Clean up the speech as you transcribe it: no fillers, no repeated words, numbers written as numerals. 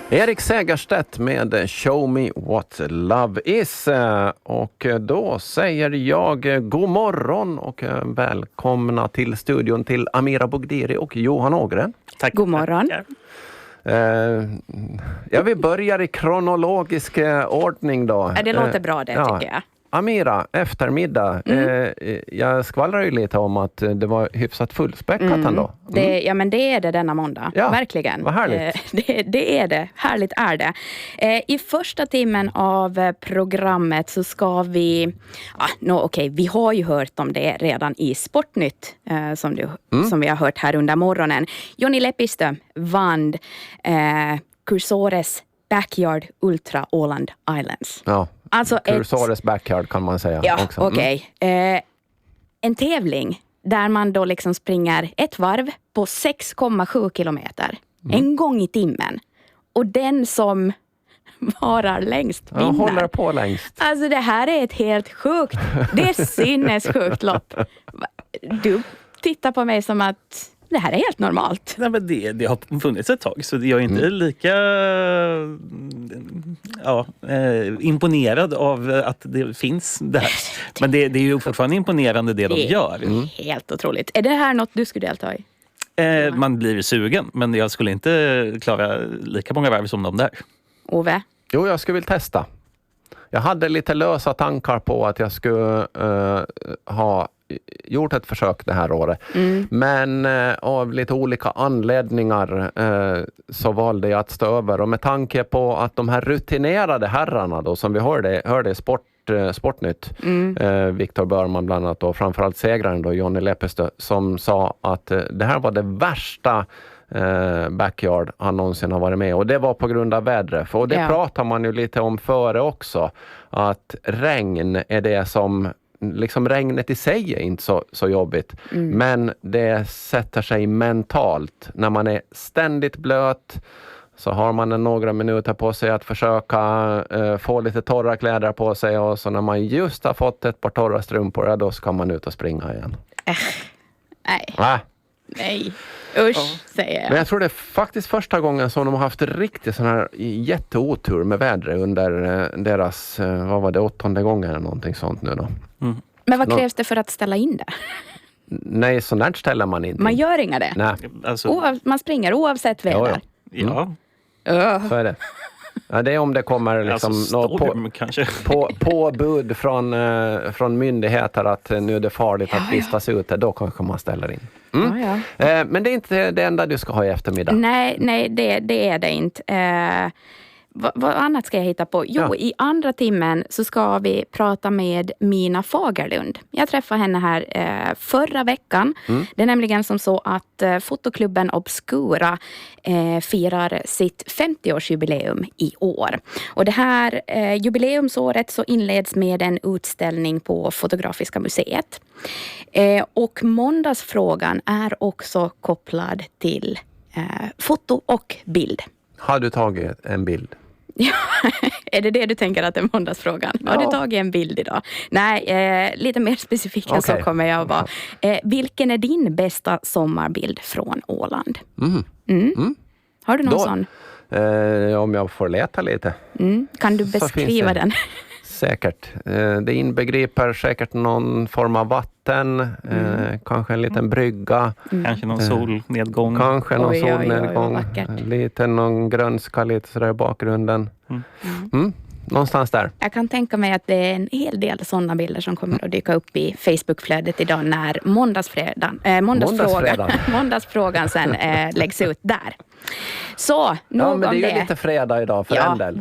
Erik Segerstedt med Show Me What Love Is. Och då säger jag god morgon och välkomna till studion till Amira Bogdiri och Johan Ågren. Tack. God morgon. Ja, vi börjar i kronologisk ordning då. Ja, det låter bra det tycker jag. Amira, eftermiddag. Jag skvallrar ju lite om att det var hyfsat fullspäckat ändå. Ja, men det är det denna måndag. Ja, verkligen. vad härligt. Det är det. Härligt är det. I första timmen av programmet så ska vi... vi har ju hört om det redan i Sportnytt som vi har hört här under morgonen. Jonny Lepistö vann Cursores Backyard Ultra Åland Islands. Ja. Alltså Cursores Backyard kan man säga. Ja, också. okej. En tävling där man då liksom springer ett varv på 6,7 kilometer. En gång i timmen. Och den som varar längst vinner. Ja, håller på längst. Alltså det här är ett helt sjukt. Det är sinnessjukt lopp. Du tittar på mig som att det här är helt normalt. Nej, men det har funnits ett tag så jag är inte lika imponerad av att det finns det här. Men det är ju fortfarande imponerande det de gör. Helt otroligt. Är det här något du skulle delta i? Man blir sugen, men jag skulle inte klara lika många varv som de där. Ove? Jo, jag skulle vilja testa. Jag hade lite lösa tankar på att jag skulle ha gjort ett försök det här året. Men av lite olika anledningar så valde jag att stå över. Och med tanke på att de här rutinerade herrarna då, som vi hörde i Sportnytt, Viktor Börman bland annat och framförallt segraren då, Jonny Lepistö, som sa att det här var det värsta backyard han någonsin har varit med. Och det var på grund av vädret. Och det pratar man ju lite om före också. Att regn är det som liksom regnet i sig är inte så jobbigt. Men det sätter sig mentalt. När man är ständigt blöt så har man några minuter på sig att försöka få lite torra kläder på sig. Och så när man just har fått ett par torra strumpor, då ska man ut och springa igen. Nej. Nej. Usch, säger jag. Men jag tror det är faktiskt första gången som de har haft riktigt sån här jätteotur med vädret under deras, vad var det, 8:e gången eller någonting sånt nu då. Men vad krävs det för att ställa in det? Nej, sånt där ställer man inte. Man gör inga det? Nej. Alltså, Man springer oavsett väder? ja. Så är det. Ja, det är om det kommer liksom storm, kanske. påbud från myndigheter att nu är det farligt att vistas ute, då kanske man ställer in. Men det är inte det enda du ska ha i eftermiddag. Nej, det är det inte. Vad annat ska jag hitta på? Jo, i andra timmen så ska vi prata med Mina Fagerlund. Jag träffade henne här förra veckan. Det är nämligen som så att fotoklubben Obscura firar sitt 50-årsjubileum i år. Och det här jubileumsåret så inleds med en utställning på Fotografiska museet. Och måndagsfrågan är också kopplad till foto och bild. Har du tagit en bild? Ja, är det du tänker att det är måndagsfrågan? Ja. Har du tagit en bild idag? Nej, lite mer specifikt än så kommer jag att vara. Vilken är din bästa sommarbild från Åland? Har du någon sån? Om jag får leta lite. Kan du beskriva den? Säkert. Det inbegriper säkert någon form av vatten, kanske en liten brygga. Kanske någon solnedgång. Kanske någon solnedgång. Vackert. Någon grönska lite sådär i bakgrunden. Någonstans där. Jag kan tänka mig att det är en hel del sådana bilder som kommer att dyka upp i Facebookflödet idag när måndagsfrågan sen läggs ut där. Så, nog om det. Men det är ju lite fredag idag för en del.